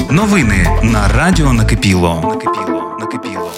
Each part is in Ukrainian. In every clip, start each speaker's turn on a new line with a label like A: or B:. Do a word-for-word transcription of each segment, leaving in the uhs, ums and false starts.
A: Новини на Радіо Накипіло. Накипіло. Накипіло.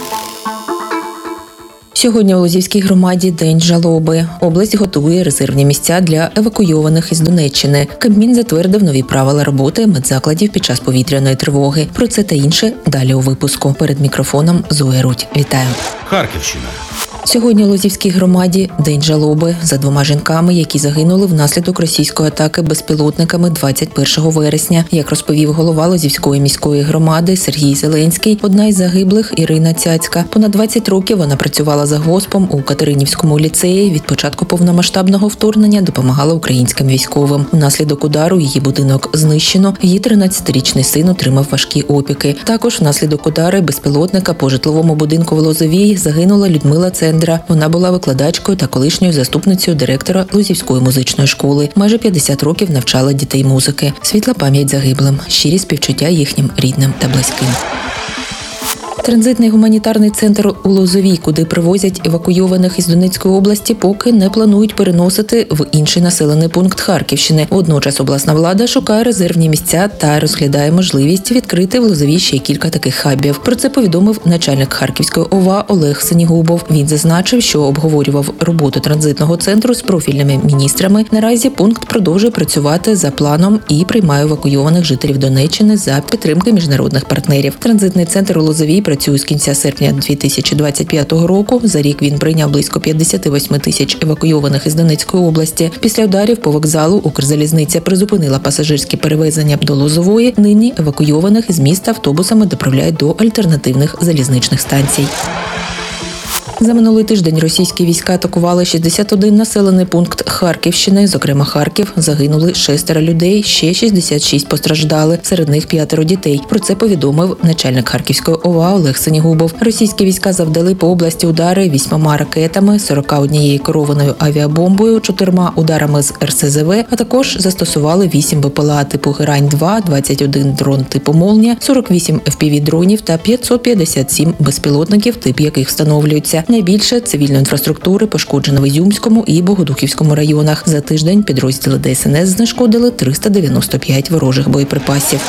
B: Сьогодні у Лозівській громаді День жалоби. Область готує резервні місця для евакуйованих із Донеччини. Кабмін затвердив нові правила роботи медзакладів під час повітряної тривоги. Про це та інше далі у випуску. Перед мікрофоном Зоя Рудь. Вітаю.
C: Харківщина.
B: Сьогодні у Лозівській громаді День жалоби за двома жінками, які загинули внаслідок російської атаки безпілотниками двадцять першого вересня. Як розповів голова Лозівської міської громади Сергій Зеленський, одна із загиблих – Ірина Цяцька. Понад двадцять років вона працювала завгоспом у Катеринівському ліцеї. Від початку повномасштабного вторгнення допомагала українським військовим. Внаслідок удару її будинок знищено. Її тринадцятирічний син отримав важкі опіки. Також внаслідок удару безпілотника по житловому будинку в Лозовій загинула Людмила Цендра. Вона була викладачкою та колишньою заступницею директора Лозівської музичної школи. Майже п'ятдесят років навчала дітей музики. Світла пам'ять загиблим, щирі співчуття їхнім рідним та близьким. Транзитний гуманітарний центр у Лозовій, куди привозять евакуйованих із Донецької області, поки не планують переносити в інший населений пункт Харківщини. Водночас обласна влада шукає резервні місця та розглядає можливість відкрити в Лозовій ще кілька таких хабів. Про це повідомив начальник Харківської ОВА Олег Сенігубов. Він зазначив, що обговорював роботу транзитного центру з профільними міністрами. Наразі пункт продовжує працювати за планом і приймає евакуйованих жителів Донеччини за підтримки міжнародних партнерів. Транзитний центр у Лозовій працює з кінця серпня дві тисячі двадцять п'ятого року. За рік він прийняв близько п'ятдесят вісім тисяч евакуйованих із Донецької області. Після ударів по вокзалу Укрзалізниця призупинила пасажирські перевезення до Лозової. Нині евакуйованих із міста автобусами доправляють до альтернативних залізничних станцій. За минулий тиждень російські війська атакували шістдесят один населений пункт Харківщини, зокрема Харків. Загинули шестеро людей, ще шістдесят шість постраждали, серед них п'ятеро дітей. Про це повідомив начальник Харківської ОВА Олег Сенігубов. Російські війська завдали по області удари вісьмома ракетами, сорок однією керованою авіабомбою, чотирма ударами з ер ес зе ве, а також застосували вісім бе пе ел а типу Герань-два, двадцять один дрон типу Молнія, сорок вісім еф пі ві-дронів та п'ятсот п'ятдесят сім безпілотників, тип яких встановлюється. Найбільше цивільної інфраструктури пошкоджено в Ізюмському і Богодухівському районах. За тиждень підрозділи де ес ен ес знешкодили триста дев'яносто п'ять ворожих боєприпасів.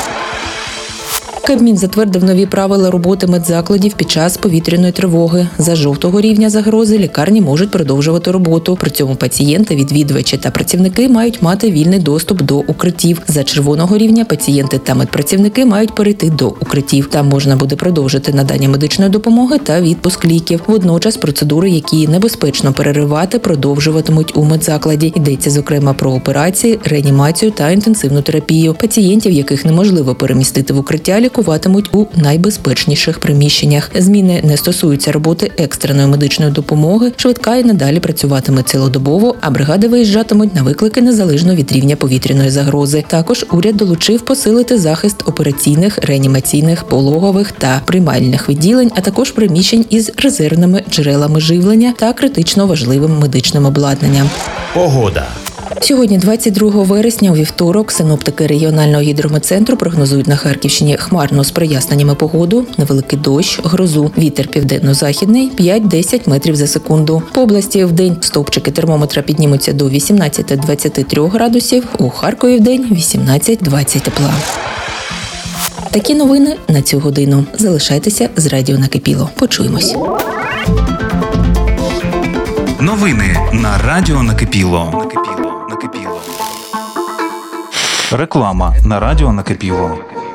B: Кабмін затвердив нові правила роботи медзакладів під час повітряної тривоги. За жовтого рівня загрози лікарні можуть продовжувати роботу. При цьому пацієнти, відвідувачі та працівники мають мати вільний доступ до укриттів. За червоного рівня пацієнти та медпрацівники мають перейти до укриттів. Там можна буде продовжити надання медичної допомоги та відпуск ліків. Водночас процедури, які небезпечно переривати, продовжуватимуть у медзакладі. Йдеться, зокрема, про операції, реанімацію та інтенсивну терапію. Пацієнтів, яких неможливо перемістити в укриття, лікуватимуть у найбезпечніших приміщеннях. Зміни не стосуються роботи екстреної медичної допомоги. Швидка і надалі працюватиме цілодобово, а бригади виїжджатимуть на виклики незалежно від рівня повітряної загрози. Також уряд долучив посилити захист операційних, реанімаційних, пологових та приймальних відділень, а також приміщень із резервними джерелами живлення та критично важливим медичним обладнанням.
C: Погода.
B: Сьогодні, двадцять другого вересня, у вівторок, синоптики регіонального гідрометцентру прогнозують на Харківщині хмарну з проясненнями погоду, невеликий дощ, грозу. Вітер південно-західний п'ять-десять метрів за секунду. По області вдень стовпчики термометра піднімуться до вісімнадцять-двадцять три градусів, у Харкові вдень вісімнадцять-двадцять тепла. Такі новини на цю годину. Залишайтеся з Радіо Накипіло. Почуємось.
A: Новини на Радіо Накипіло. Накипіло. Накипіло. Реклама на Радіо Накипіло.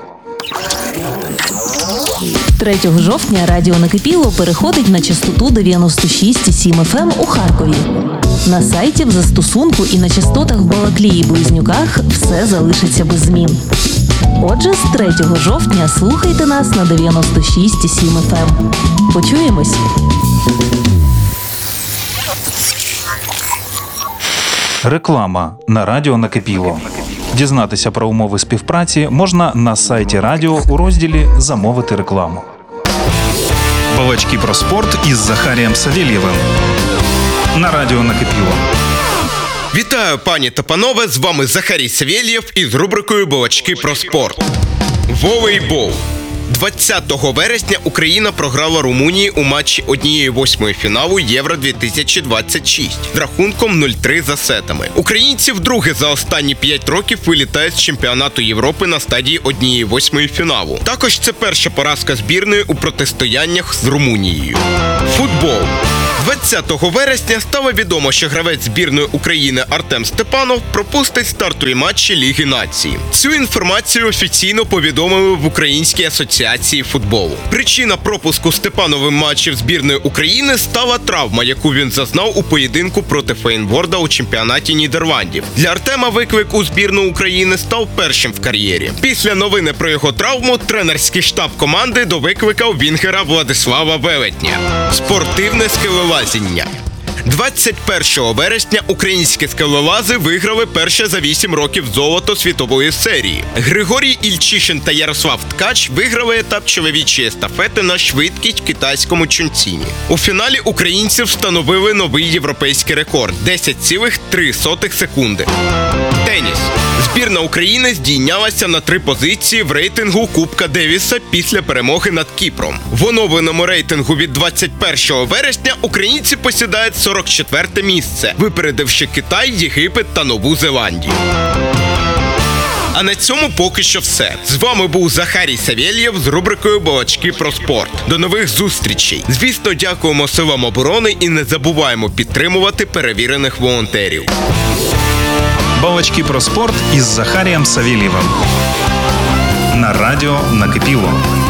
D: третього жовтня Радіо Накипіло переходить на частоту дев'яносто шість цілих сім еф ем у Харкові. На сайті, в застосунку і на частотах в Балаклії і Близнюках все залишиться без змін. Отже, з третього жовтня слухайте нас на дев'яносто шість цілих сім еф ем. Почуємось!
A: Реклама на Радіо Накипіло. Дізнатися про умови співпраці можна на сайті радіо у розділі «Замовити рекламу». Балачки про спорт із Захарієм Савєлєвим. На Радіо Накипіло.
E: Вітаю, пані та панове, з вами Захарій Савєлєв із рубрикою «Балачки про спорт». Волейбол. двадцятого вересня Україна програла Румунії у матчі однієї восьмої фіналу Євро дві тисячі двадцять шість з рахунком нуль три за сетами. Українці вдруге за останні п'ять років вилітають з чемпіонату Європи на стадії однієї восьмої фіналу. Також це перша поразка збірної у протистояннях з Румунією. Футбол. двадцятого вересня стало відомо, що гравець збірної України Артем Степанов пропустить стартові матчі Ліги Націй. Цю інформацію офіційно повідомили в Українській асоціації футболу. Причина пропуску Степановим матчів збірної України стала травма, яку він зазнав у поєдинку проти Фейнворда у чемпіонаті Нідерландів. Для Артема виклик у збірну України став першим в кар'єрі. Після новини про його травму тренерський штаб команди довикликав вінгера Владислава Велетня. Спортивне скелелазіння. двадцять першого вересня українські скелелази виграли перше за вісім років золото світової серії. Григорій Ільчишин та Ярослав Ткач виграли етап чоловічої естафети на швидкість в китайському Чунціні. У фіналі українці встановили новий європейський рекорд – десять цілих три сотих секунди. Теніс. Збірна України здійнялася на три позиції в рейтингу Кубка Девіса після перемоги над Кіпром. В оновленому рейтингу від двадцять першого вересня українці посідають сорок четверте місце, випередивши Китай, Єгипет та Нову Зеландію. А на цьому поки що все. З вами був Захарій Савєлєв з рубрикою «Балачки про спорт». До нових зустрічей. Звісно, дякуємо силам оборони і не забуваємо підтримувати перевірених волонтерів.
A: Балачки про спорт із Захарієм Савєлєвим. На радіо «Накипіло».